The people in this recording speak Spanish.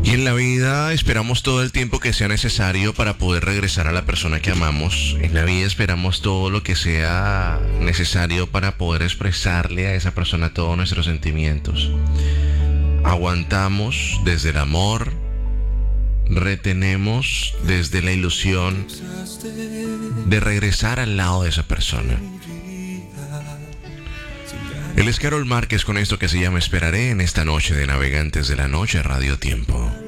Y en la vida esperamos todo el tiempo que sea necesario para poder regresar a la persona que amamos. En la vida esperamos todo lo que sea necesario para poder expresarle a esa persona todos nuestros sentimientos. Aguantamos desde el amor, retenemos desde la ilusión de regresar al lado de esa persona. Él es Carol Márquez con esto que se llama Esperaré en esta noche de Navegantes de la Noche Radio Tiempo.